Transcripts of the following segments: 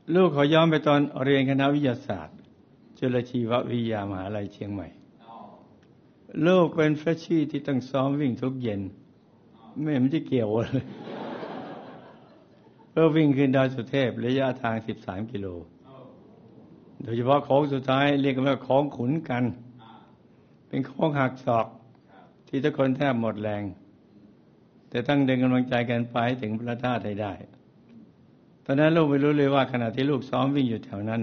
ลูกขอย้อนไปตอนเรียนคณะวิทยาศาสตร์จุฬาชีววิทยามหาลัยเชียงใหม่ลูกเป็นเฟรชชี่ที่ต้องซ้อมวิ่งทุกเย็นไม่ได้เกี่ยวเลยเพื่อวิ่งขึ้นดอยสุเทพระยะทาง13 กิโลโดยเฉพาะโค้งสุดท้ายเรียกกันว่าโค้งขุนกันเป็นโค้งหักศอกที่ทุกคนแทบหมดแรงแต่ตั้งดึงกำลังใจกันไปถึงพระธาตุได้ตอนนั้นลูกไม่รู้เลยว่าขณะที่ลูกซ้อมวิ่งอยู่แถวนั้น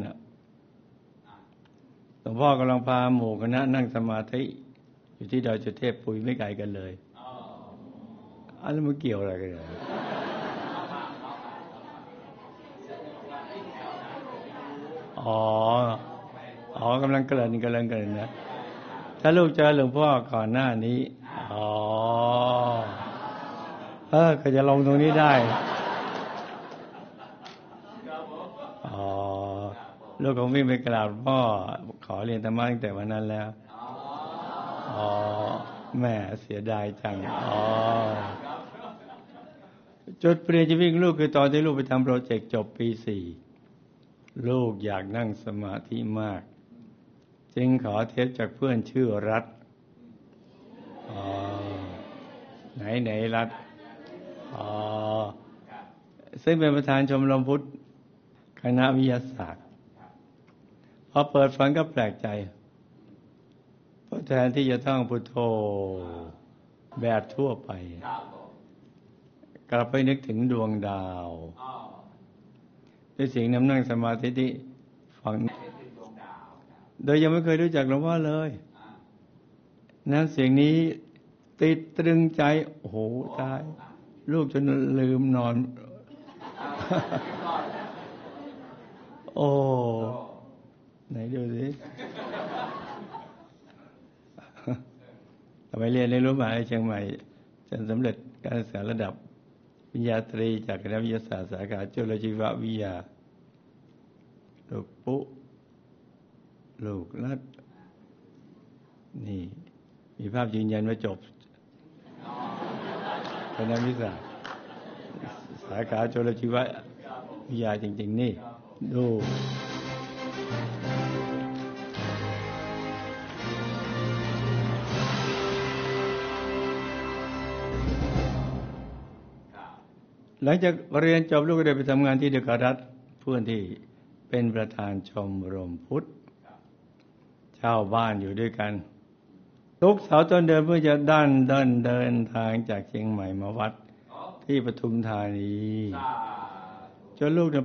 หลวงพ่อกำลังพาหมู่คณะนั่งสมาธิอยู่ที่ดอยสุเทพปุยไม่ไกลกันเลยแล้วมันเกี่ยวอะไรกันกำลังเกริ่นนะถ้าลูกเจอหลวงพ่อก่อนหน้านี้ก็จะลงตรงนี้ได้ลูกคงวิ่งไปกราบหลวงพ่อขอเรียนธรรมะตั้งแต่วันนั้นแล้วแม่เสียดายจังจุดเปลี่ยนชีวิตลูกคือตอนที่ลูกไปทำโปรเจกต์จบปี 4ลูกอยากนั่งสมาธิมากจึงขอเทปจากเพื่อนชื่อรัฐไหนรัฐซึ่งเป็นประธานชมรมพุทธคณะวิทยาศาสตร์พอเปิดฟังก็แปลกใจเพราะแทนที่จะต้องพุทโธแบบทั่วไปกลับไปนึกถึงดวงดาวด้วยเสียงน้ำนั่งสมาธิที่ฟังโดยยังไม่เคยรู้จักหลวงพ่อเลยนั้นเสียงนี้ติดตรึงใจโอ้โหตายลูกจนลืมนอนโอ้ไหนดูสิไปเรียนในรั้วมหาวิทยาลัยเชียงใหม่จนสำเร็จการศึกษาระดับปริญญาตรีจากคณะวิทยาศาสตร์สาขาจุลชีววิทยาลูกปุ๊ลูกรัดนี่มีภาพยืนยันว่าจบคณะวิทยาศาสตร์สาขาจุลชีววิทยาจริงๆนี่ดูหลังจากเรียนจบลูกก็ได้ไปทำงานที่เดกรัฐเพื่อนที่เป็นประธานชมรมพุทธเช่าบ้านอยู่ด้วยกันทุกเสาร์ต้นเดือนเพื่อจะเดินทางจากเชียงใหม่มาวัดที่ปทุมธานีจนลูก